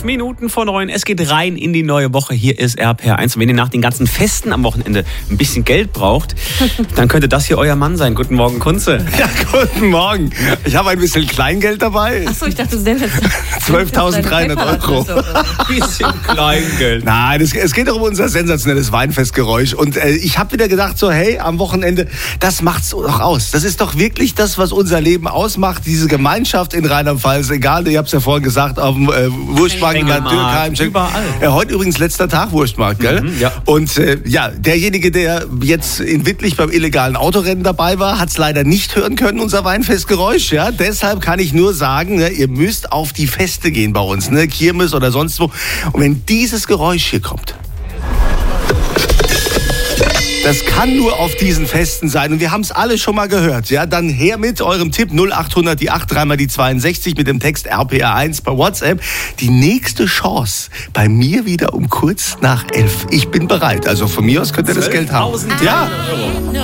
Minuten vor 9. Es geht rein in die neue Woche. Hier ist RPR1. Und wenn ihr nach den ganzen Festen am Wochenende ein bisschen Geld braucht, dann könnte das hier euer Mann sein. Guten Morgen, Kunze. Ja, guten Morgen. Ich habe ein bisschen Kleingeld dabei. Achso, ich dachte, du sendest 12.300 Euro. Ein bisschen Kleingeld. Nein, es geht doch um unser sensationelles Weinfestgeräusch. Und ich habe wieder gedacht so, hey, am Wochenende, das macht's doch aus. Das ist doch wirklich das, was unser Leben ausmacht. Diese Gemeinschaft in Rheinland-Pfalz. Egal, ich habe es ja vorhin gesagt, auf dem Wurstmarkt in Bad Dürkheim. Überall. Heute übrigens letzter Tag Wurstmarkt, gell? Ja. Und derjenige, der jetzt in Wittlich beim illegalen Autorennen dabei war, hat es leider nicht hören können, unser Weinfestgeräusch. Ja? Deshalb kann ich nur sagen, ne, ihr müsst auf die Feste gehen bei uns, ne? Kirmes oder sonst wo. Und wenn dieses Geräusch hier kommt, das kann nur auf diesen Festen sein. Und wir haben es alle schon mal gehört. Ja, dann her mit eurem Tipp 0800 die 8 3 mal die 62 mit dem Text RPR1 bei WhatsApp. Die nächste Chance bei mir wieder um kurz nach 11. Ich bin bereit. Also von mir aus könnt ihr das Geld haben. 12.000 Ja. Euro.